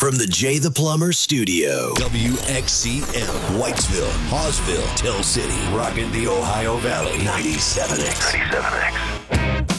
from the Jay the Plumber studio. WXCM, Whitesville, Hawesville, Tell City, rocking the Ohio Valley, 97X. 97X.